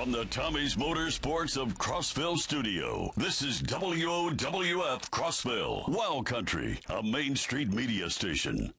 From the Tommy's Motorsports of Crossville studio, this is WOWF Crossville, Wild Country, a Main Street media station.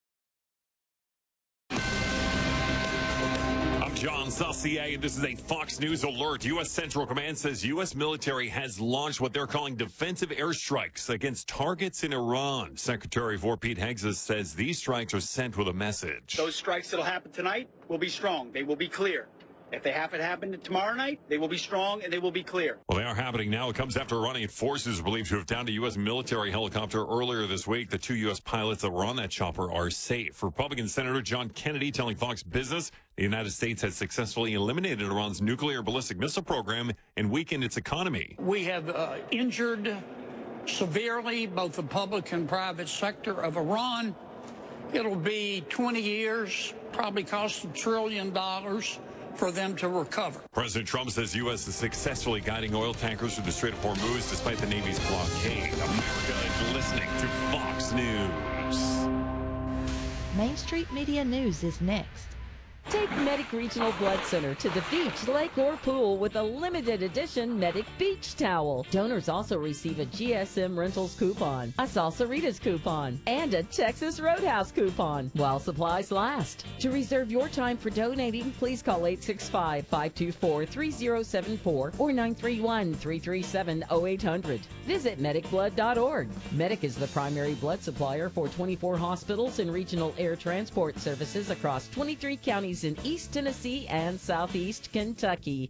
I'm John Saucier, and this is a Fox News alert. U.S. Central Command says U.S. military has launched what they're calling defensive airstrikes against targets in Iran. Secretary of War Pete Hegseth says these strikes are sent with a message. Those strikes that'll happen tonight will be strong. They will be clear. If they happen to happen tomorrow night, they will be strong and they will be clear. Well, they are happening now. It comes after Iranian forces believed to have downed a U.S. military helicopter earlier this week. The two U.S. pilots that were on that chopper are safe. Republican Senator John Kennedy telling Fox Business the United States has successfully eliminated Iran's nuclear ballistic missile program and weakened its economy. We have injured severely both the public and private sector of Iran. It'll be 20 years, probably cost $1 trillion. For them to recover. President Trump says U.S. is successfully guiding oil tankers through the Strait of Hormuz despite the Navy's blockade. America is listening to Fox News. Main Street Media News is next. Take Medic Regional Blood Center to the beach, lake, or pool with a limited edition Medic Beach Towel. Donors also receive a GSM Rentals coupon, a Salsaritas coupon, and a Texas Roadhouse coupon while supplies last. To reserve your time for donating, please call 865-524-3074 or 931-337-0800. Visit medicblood.org. Medic is the primary blood supplier for 24 hospitals and regional air transport services across 23 counties in East Tennessee and Southeast Kentucky.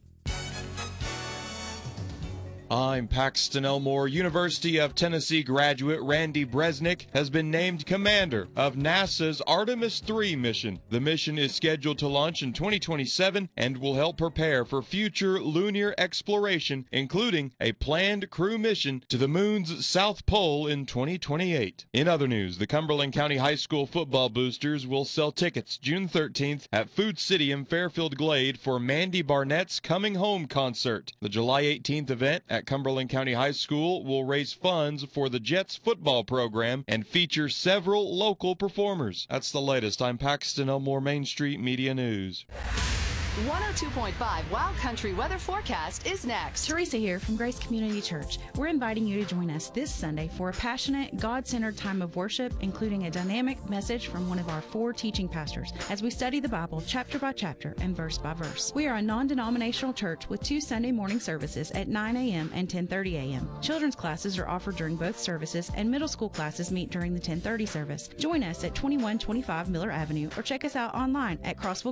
I'm Paxton Elmore. University of Tennessee graduate Randy Bresnick has been named commander of NASA's Artemis III mission. The mission is scheduled to launch in 2027 and will help prepare for future lunar exploration, including a planned crew mission to the moon's south pole in 2028. In other news, the Cumberland County High School football boosters will sell tickets June 13th at Food City in Fairfield Glade for Mandy Barnett's Coming Home concert. The July 18th event at Cumberland County High School will raise funds for the Jets football program and feature several local performers. That's the latest. I'm Paxton Elmore, Main Street Media News. 102.5 Wild Country weather forecast is next. Teresa here from Grace Community Church. We're inviting you to join us this Sunday for a passionate, God-centered time of worship, including a dynamic message from one of our 4 teaching pastors as we study the Bible chapter by chapter and verse by verse. We are a non-denominational church with 2 Sunday morning services at 9 a.m. and 10:30 a.m. Children's classes are offered during both services, and middle school classes meet during the 10:30 service. Join us at 2125 Miller Avenue or check us out online at Crossville